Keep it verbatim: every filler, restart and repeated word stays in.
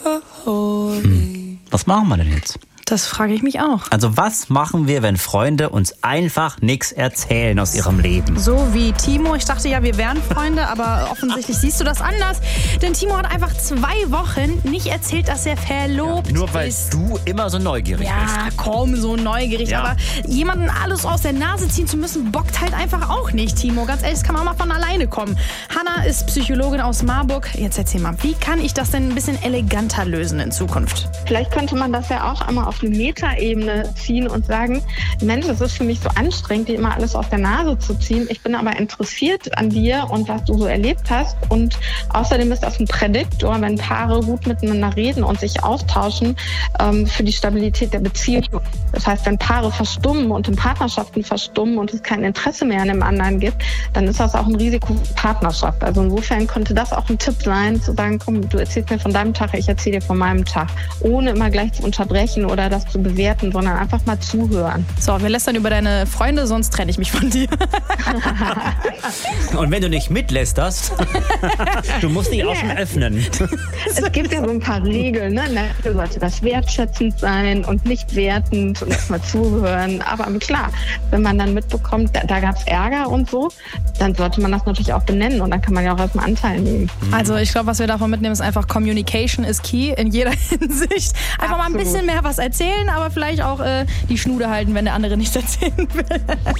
Hm. Was machen wir denn jetzt? Das frage ich mich auch. Also was machen wir, wenn Freunde uns einfach nichts erzählen aus ihrem Leben? So wie Timo. Ich dachte ja, wir wären Freunde, aber offensichtlich siehst du das anders. Denn Timo hat einfach zwei Wochen nicht erzählt, dass er verlobt ja, nur weil ist. du immer so neugierig ja, bist. Ja, komm, so neugierig. Ja. Aber jemanden alles aus der Nase ziehen zu müssen, bockt halt einfach auch nicht, Timo. Ganz ehrlich, das kann man auch mal von alleine kommen. Hanna ist Psychologin aus Marburg. Jetzt erzähl mal, wie kann ich das denn ein bisschen eleganter lösen in Zukunft? Vielleicht könnte man das ja auch einmal auf eine Metaebene ziehen und sagen, Mensch, es ist für mich so anstrengend, dir immer alles aus der Nase zu ziehen. Ich bin aber interessiert an dir und was du so erlebt hast. Und außerdem ist das ein Prädiktor, wenn Paare gut miteinander reden und sich austauschen, ähm, für die Stabilität der Beziehung. Das heißt, wenn Paare verstummen und in Partnerschaften verstummen und es kein Interesse mehr an dem anderen gibt, dann ist das auch ein Risiko für Partnerschaft. Also insofern könnte das auch ein Tipp sein, zu sagen, komm, du erzählst mir von deinem Tag, ich erzähle dir von meinem Tag. Ohne immer gleich zu unterbrechen oder das zu bewerten, sondern einfach mal zuhören. So, wir lästern über deine Freunde, sonst trenne ich mich von dir. Und wenn du nicht mitlästerst, du musst dich auch schon öffnen. Es gibt ja so ein paar Regeln, ne? Dafür sollte das wertschätzend sein und nicht wertend und erstmal zuhören. Aber klar, wenn man dann mitbekommt, da, da gab es Ärger und so, dann sollte man das natürlich auch benennen und dann kann man ja auch erstmal Anteil nehmen. Also ich glaube, was wir davon mitnehmen, ist einfach Communication is key in jeder Hinsicht. Einfach Absolut. Mal ein bisschen mehr was erzählen, aber vielleicht auch äh, die Schnude halten, wenn der andere nichts erzählen will.